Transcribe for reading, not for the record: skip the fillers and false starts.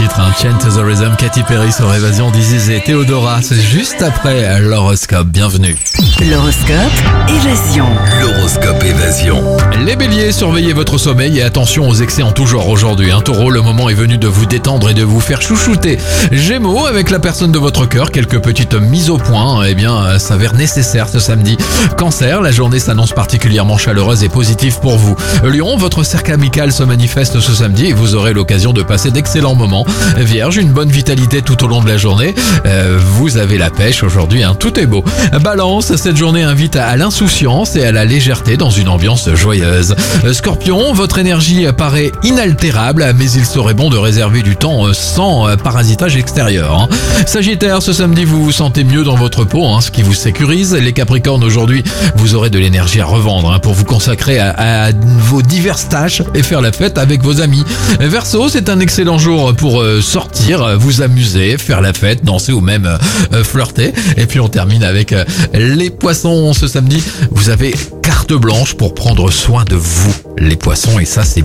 titre, Chain to the Rhythm, Katy Perry sur Évasion, Diziz et Théodora. C'est juste après l'horoscope. Bienvenue. L'horoscope Évasion. L'horoscope Évasion. Les béliers, surveillez votre sommeil et attention aux excès en tout genre aujourd'hui. Taureau, le moment est venu de vous détendre et de vous faire chouchouter. Gémeaux, avec la personne de votre cœur, quelques petites mises au point, s'avèrent nécessaires ce samedi. Cancer, la journée s'annonce particulièrement chaleureuse et positive pour vous. Lion, votre cercle amical se manifeste ce samedi et vous aurez l'occasion de passer d'excellents moments. Vierge, une bonne vitalité tout au long de la journée. Vous avez la pêche aujourd'hui, tout est beau. Balance, cette journée invite à l'insouciance et à la légèreté dans une ambiance joyeuse. Scorpion, votre énergie paraît inaltérable, mais il serait bon de réserver du temps sans parasitage extérieur. Sagittaire, ce samedi vous vous sentez mieux dans votre peau, ce qui vous sécurise. Les Capricornes, aujourd'hui vous aurez de l'énergie à revendre pour vous consacrer à vos diverses tâches et faire la fête avec vos amis. Verseau, c'est un excellent jour pour sortir, vous amuser, faire la fête, danser ou même flirter. Et puis on termine avec les poissons. Ce samedi, vous avez carte blanche pour prendre soin de vous, les poissons, et ça c'est